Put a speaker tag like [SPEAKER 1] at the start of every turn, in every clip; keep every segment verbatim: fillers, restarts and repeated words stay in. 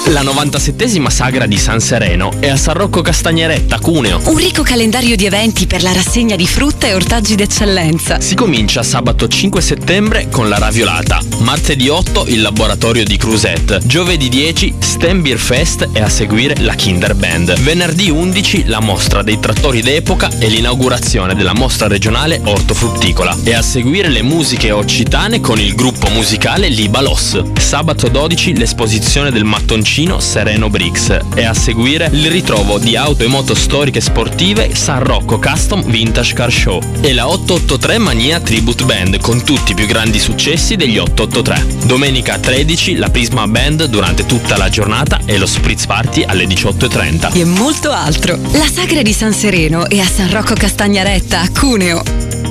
[SPEAKER 1] La novantasettesima sagra di San Sereno è a San Rocco Castagneretta, Cuneo.
[SPEAKER 2] Un ricco calendario di eventi per la rassegna di frutta e ortaggi d'eccellenza.
[SPEAKER 1] Si comincia sabato cinque settembre con la raviolata, martedì otto il laboratorio di Crusette, giovedì dieci Stem Beer Fest e a seguire la Kinder Band, venerdì undici la mostra dei trattori d'epoca e l'inaugurazione della mostra regionale ortofrutticola e a seguire le musiche occitane con il gruppo musicale Libalos. Sabato dodici l'esposizione del mattoncino Sereno Bricks e a seguire il ritrovo di auto e moto storiche e sportive San Rocco Custom Vintage Car Show e la ottocentoottantatré Mania Tribute Band con tutti i più grandi successi degli ottocentoottantatré. Domenica tredici la Prisma Band durante tutta la giornata e lo Spritz Party alle diciotto e trenta.
[SPEAKER 2] E molto altro. La sagra di San Sereno è a San Rocco Castagneretta, a Cuneo.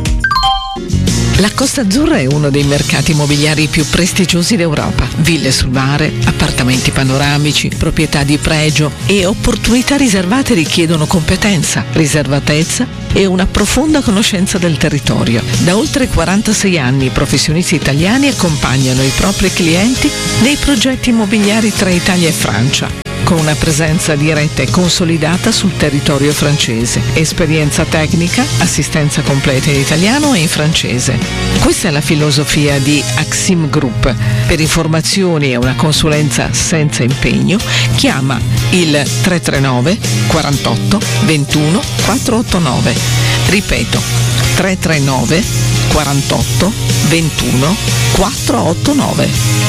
[SPEAKER 3] La Costa Azzurra è uno dei mercati immobiliari più prestigiosi d'Europa. Ville sul mare, appartamenti panoramici, proprietà di pregio e opportunità riservate richiedono competenza, riservatezza e una profonda conoscenza del territorio. Da oltre quarantasei anni i professionisti italiani accompagnano i propri clienti nei progetti immobiliari tra Italia e Francia, con una presenza diretta e consolidata sul territorio francese, esperienza tecnica, assistenza completa in italiano e in francese. Questa è la filosofia di Axim Group. Per informazioni e una consulenza senza impegno, chiama il tre tre nove quarantotto ventuno quattrocentottantanove. Ripeto, tre tre nove quarantotto ventuno quattrocentottantanove.